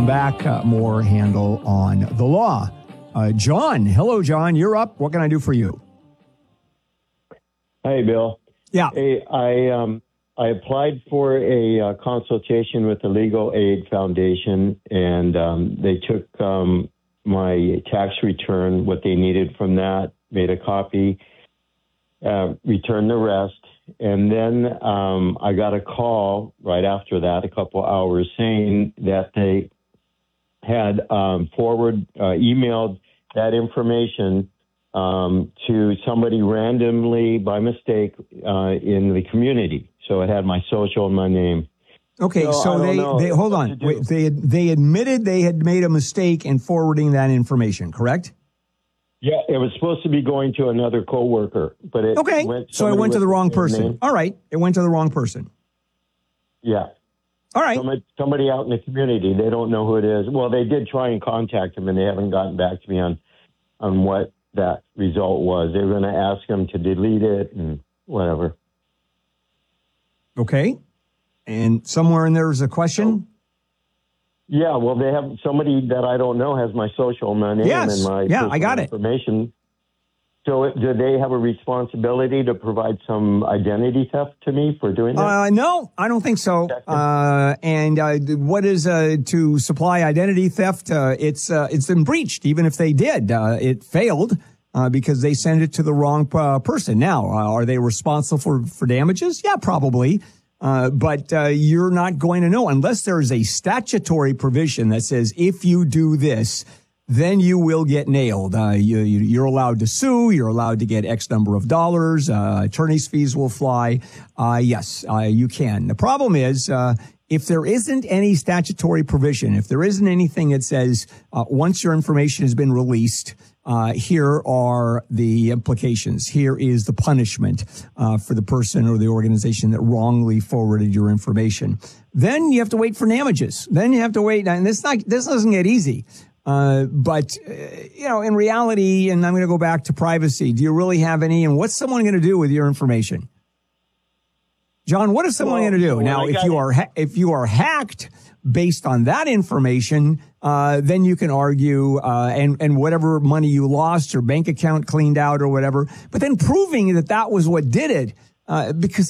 come back. More Handel on the law. John. Hello, John. You're up. What can I do for you? Hey, Bill. Yeah. Hey, I applied for a consultation with the Legal Aid Foundation, and they took my tax return, what they needed from that, made a copy, returned the rest. And then I got a call right after that, a couple hours, saying that they had emailed that information to somebody randomly by mistake in the community. So it had my social and my name. Okay, so they hold on. Wait, they admitted they had made a mistake in forwarding that information, correct? Yeah, it was supposed to be going to another coworker, but it went to the wrong person. Name. All right, it went to the wrong person. Yeah. All right. Somebody out in the community, they don't know who it is. Well, they did try and contact him, and they haven't gotten back to me on what that result was. They were going to ask him to delete it and whatever. Okay. And somewhere in there is a question? Yeah, well, they have somebody that I don't know has my social, my name, and my I got information. So do they have a responsibility to provide some identity theft to me for doing that? No, I don't think so. What is to supply identity theft? It's been breached. Even if they did, it failed because they sent it to the wrong person. Now, are they responsible for damages? Yeah, probably. But you're not going to know unless there is a statutory provision that says if you do this, then you will get nailed. You're allowed to sue. You're allowed to get X number of dollars. Attorney's fees will fly. Yes, you can. The problem is if there isn't any statutory provision, if there isn't anything that says once your information has been released, here are the implications. Here is the punishment for the person or the organization that wrongly forwarded your information. Then you have to wait for damages. Then you have to wait. And this doesn't get easy. But in reality, and I'm going to go back to privacy, do you really have any? And what's someone going to do with your information? John, what is someone going to do? Now, if you are hacked based on that information, then you can argue and whatever money you lost, your bank account cleaned out or whatever. But then proving that was what did it, because